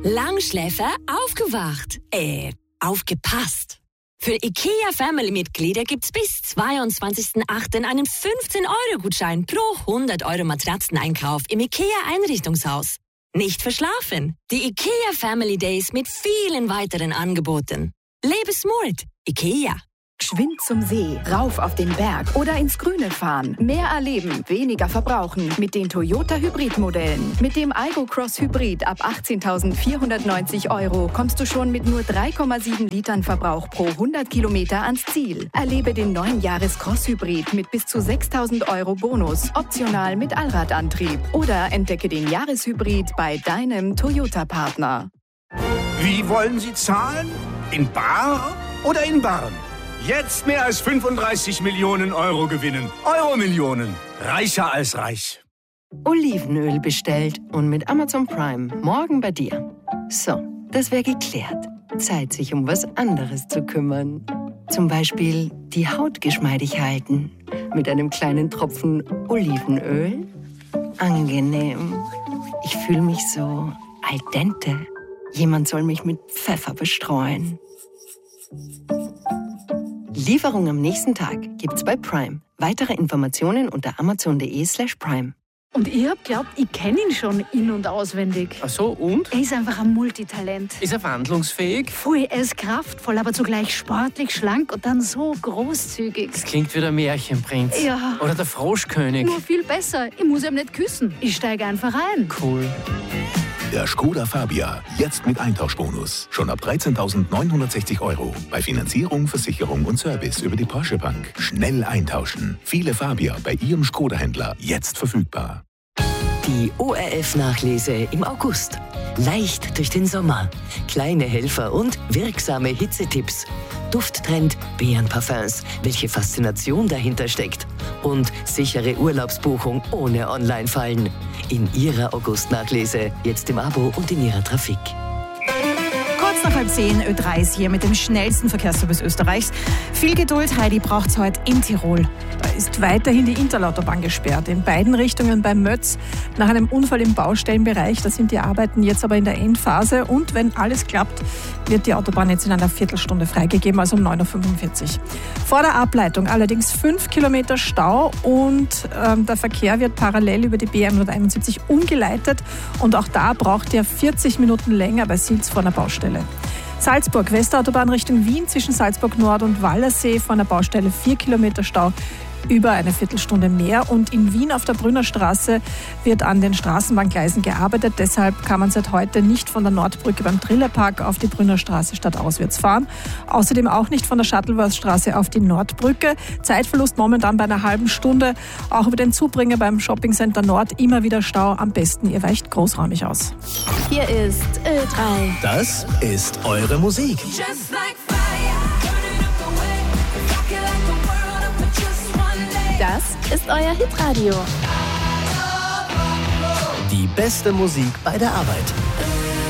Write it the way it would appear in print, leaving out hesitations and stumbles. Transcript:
Langschläfer aufgewacht. Aufgepasst. Für IKEA-Family-Mitglieder gibt's bis 22.08. einen 15-Euro-Gutschein pro 100 Euro Matratzeneinkauf im IKEA-Einrichtungshaus. Nicht verschlafen. Die IKEA Family Days mit vielen weiteren Angeboten. Lebe smart. IKEA. Geschwind zum See, rauf auf den Berg oder ins Grüne fahren. Mehr erleben, weniger verbrauchen mit den Toyota Hybrid-Modellen. Mit dem Aygo Cross Hybrid ab 18.490 € kommst du schon mit nur 3,7 Litern Verbrauch pro 100 Kilometer ans Ziel. Erlebe den neuen Jahres-Cross Hybrid mit bis zu 6.000 € Bonus, optional mit Allradantrieb. Oder entdecke den Jahreshybrid bei deinem Toyota-Partner. Wie wollen Sie zahlen? In bar oder in Barren? Jetzt mehr als 35 Millionen Euro gewinnen. Euro-Millionen. Reicher als reich. Olivenöl bestellt und mit Amazon Prime morgen bei dir. So, das wäre geklärt. Zeit, sich um was anderes zu kümmern. Zum Beispiel die Haut geschmeidig halten. Mit einem kleinen Tropfen Olivenöl. Angenehm. Ich fühle mich so al dente. Jemand soll mich mit Pfeffer bestreuen. Lieferung am nächsten Tag gibt's bei Prime. Weitere Informationen unter amazon.de/prime. Und ich hab glaubt, ich kenne ihn schon in- und auswendig. Ach so, und? Er ist einfach ein Multitalent. Ist er wandlungsfähig? Voll, er ist kraftvoll, aber zugleich sportlich, schlank und dann so großzügig. Das klingt wie der Märchenprinz. Ja. Oder der Froschkönig. Nur viel besser. Ich muss ihm nicht küssen. Ich steige einfach ein. Cool. Der Skoda Fabia, jetzt mit Eintauschbonus. Schon ab 13.960 €. Bei Finanzierung, Versicherung und Service über die Porsche Bank. Schnell eintauschen. Viele Fabia bei Ihrem Skoda-Händler jetzt verfügbar. Die ORF-Nachlese im August. Leicht durch den Sommer. Kleine Helfer und wirksame Hitzetipps. Dufttrend Beerenparfums. Welche Faszination dahinter steckt. Und sichere Urlaubsbuchung ohne Online-Fallen. In Ihrer August-Nachlese. Jetzt im Abo und in Ihrer Trafik. Kurz nach 10:30 Ö3 ist hier mit dem schnellsten Verkehrsservice Österreichs. Viel Geduld, Heidi, braucht's heute in Tirol. Da ist weiterhin die Interlautobahn gesperrt, in beiden Richtungen bei Mötz. Nach einem Unfall im Baustellenbereich, da sind die Arbeiten jetzt aber in der Endphase. Und wenn alles klappt, wird die Autobahn jetzt in einer Viertelstunde freigegeben, also um 9.45 Uhr. Vor der Ableitung allerdings 5 Kilometer Stau und der Verkehr wird parallel über die B171 umgeleitet. Und auch da braucht er 40 Minuten länger bei Silz vor einer Baustelle. Salzburg, Westautobahn Richtung Wien zwischen Salzburg Nord und Wallersee vor einer Baustelle 4 Kilometer Stau, über eine Viertelstunde mehr. Und in Wien auf der Brünnerstraße wird an den Straßenbahngleisen gearbeitet. Deshalb kann man seit heute nicht von der Nordbrücke beim Trillerpark auf die Brünnerstraße stadtauswärts fahren. Außerdem auch nicht von der Shuttleworthstraße auf die Nordbrücke. Zeitverlust momentan bei einer halben Stunde. Auch über den Zubringer beim Shoppingcenter Nord immer wieder Stau. Am besten, ihr weicht großräumig aus. Hier ist Ö3. Das ist eure Musik. Das ist euer Hitradio. Die beste Musik bei der Arbeit.